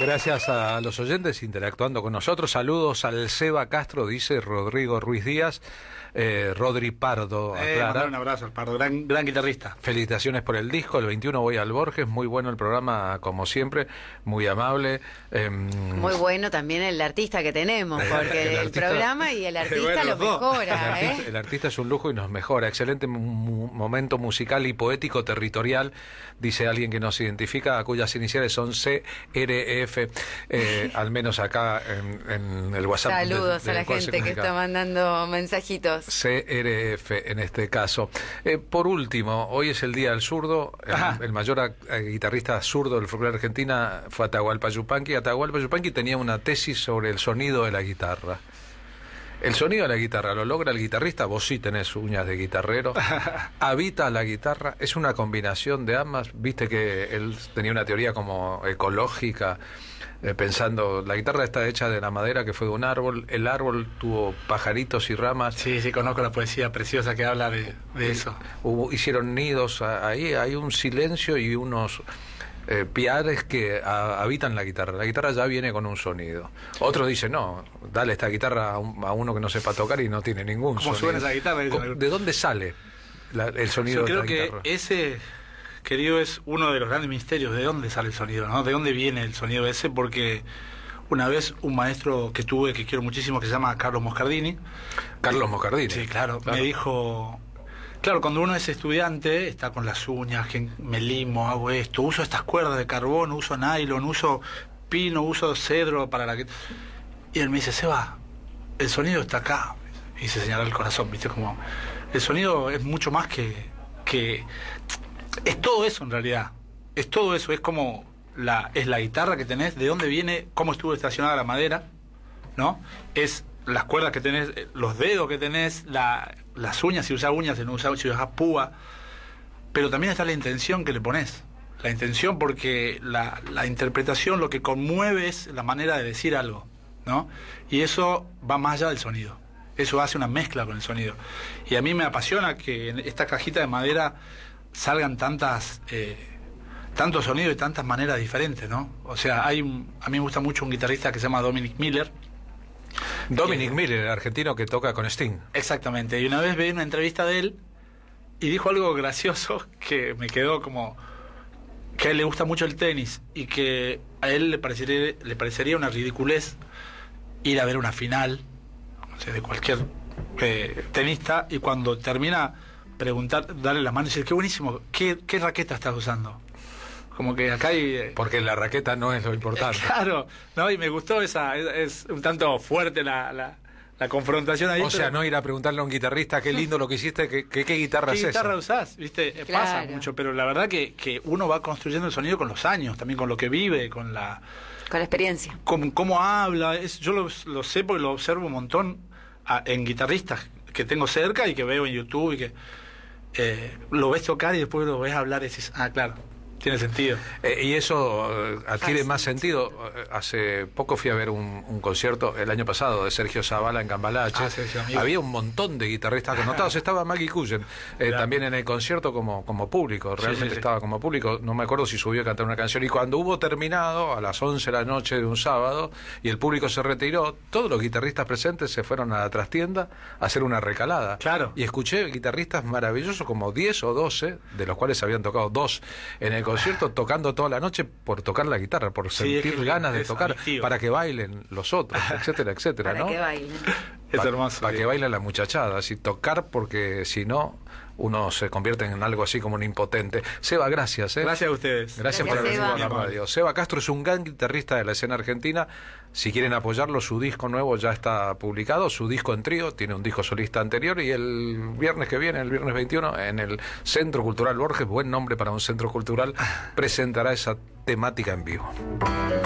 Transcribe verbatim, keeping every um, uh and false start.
Gracias a los oyentes interactuando con nosotros. Saludos al Seba Castro, dice Rodrigo Ruiz Díaz. Eh, Rodri Pardo aclara. Eh, un abrazo al Pardo, gran, gran guitarrista. Felicitaciones por el disco. El veintiuno voy al Borges. Muy bueno el programa, como siempre. Muy amable. Eh, muy bueno también el artista que tenemos, porque el, el, artista, el programa y el artista bueno, lo mejora. El artista, ¿eh? el artista es un lujo y nos mejora. Excelente mu momento musical y poético territorial, dice alguien que nos identifica, cuyas iniciales son C R F, eh, al menos acá en, en el WhatsApp. Saludos de, de a la gente que está mandando mensajitos. C R F en este caso. Eh, por último, hoy es el Día del Zurdo. El, el mayor eh, guitarrista zurdo del folclore argentina fue Atahualpa Yupanqui. Atahualpa Yupanqui tenía una tesis sobre el sonido de la guitarra. El sonido de la guitarra lo logra el guitarrista, vos sí tenés uñas de guitarrero, habita la guitarra, es una combinación de ambas. Viste que él tenía una teoría como ecológica, eh, pensando, la guitarra está hecha de la madera que fue de un árbol, el árbol tuvo pajaritos y ramas. Sí, sí, conozco la poesía preciosa que habla de, de eso. Hubo, hicieron nidos ahí, hay un silencio y unos... Eh, piares que a, habitan la guitarra. La guitarra ya viene con un sonido. Otro dice, no, dale esta guitarra a, un, a uno que no sepa tocar y no tiene ningún ¿Cómo sonido. suena esa guitarra? ¿De dónde sale la, el sonido Yo de la creo guitarra? que ese, querido, es uno de los grandes misterios. ¿De dónde sale el sonido? ¿No? ¿De dónde viene el sonido ese? Porque una vez un maestro que tuve, que quiero muchísimo, que se llama Carlos Moscardini. Carlos Moscardini. Sí, claro, claro. Me dijo... Claro, cuando uno es estudiante, está con las uñas, que me limo, hago esto, uso estas cuerdas de carbón, uso nylon, uso pino, uso cedro para la que... Y él me dice, Seba, el sonido está acá. Y se señala el corazón, ¿viste? Como, el sonido es mucho más que, que... Es todo eso en realidad. Es todo eso, es como... La, es la guitarra que tenés, de dónde viene, cómo estuvo estacionada la madera, ¿no? Es... las cuerdas que tenés, los dedos que tenés, la, las uñas, si usás uñas, si no usás, si usás púa, pero también está la intención que le pones, la intención, porque la, la interpretación lo que conmueve es la manera de decir algo, ¿no? Y eso va más allá del sonido, eso hace una mezcla con el sonido, y a mí me apasiona que en esta cajita de madera salgan tantas eh, tantos sonidos y tantas maneras diferentes, ¿no? O sea, hay un, a mí me gusta mucho un guitarrista que se llama Dominic Miller. Dominic que, Miller, el argentino que toca con Sting. Exactamente, y una vez vi una entrevista de él y dijo algo gracioso que me quedó como que a él le gusta mucho el tenis y que a él le parecería, le parecería una ridiculez ir a ver una final, no sé, de cualquier eh, tenista, y cuando termina preguntar, darle la mano y decir, qué buenísimo, ¿qué, qué raqueta estás usando? Como que acá hay... Eh, porque la raqueta no es lo importante. Claro, no, y me gustó esa, es, es un tanto fuerte la, la, la confrontación ahí. O sea, pero... no ir a preguntarle a un guitarrista qué lindo lo que hiciste, qué, qué, qué guitarra ¿Qué es guitarra esa? usás? ¿Viste? Claro. Pasa mucho, pero la verdad que, que uno va construyendo el sonido con los años, también con lo que vive, con la... Con la experiencia. Con cómo habla, es, yo lo, lo sé porque lo observo un montón a, en guitarristas que tengo cerca y que veo en YouTube y que eh, lo ves tocar y después lo ves hablar y dices, ah, claro. Tiene sentido. Eh, y eso eh, adquiere Así más es. sentido. Eh, hace poco fui a ver un, un concierto el año pasado de Sergio Zavala en Cambalache. Ah, sí, sí, había un montón de guitarristas connotados. Estaba Maggie Cullen eh, Claro. también en el concierto como, como público. Realmente Sí, sí, sí. estaba como público. No me acuerdo si subió a cantar una canción. Y cuando hubo terminado, a las once de la noche de un sábado, y el público se retiró, todos los guitarristas presentes se fueron a la trastienda a hacer una recalada. Claro. Y escuché guitarristas maravillosos, como diez o doce, de los cuales habían tocado dos en el concierto, tocando toda la noche por tocar la guitarra, por Sí, sentir es que ganas de es tocar, adictivo. para que bailen los otros, etcétera, etcétera, Para ¿no? que bailen. Es Pa- hermoso. Para sí. que baile la muchachada, así tocar, porque si no, uno se convierte en algo así como un impotente. Seba, gracias, ¿eh? Gracias a ustedes. Gracias, Gracias, por haber Seba. venido a la radio. Seba Castro es un gran guitarrista de la escena argentina. Si quieren apoyarlo, su disco nuevo ya está publicado, su disco en trío, tiene un disco solista anterior, y el viernes que viene, el viernes veintiuno, en el Centro Cultural Borges, buen nombre para un centro cultural, presentará esa temática en vivo.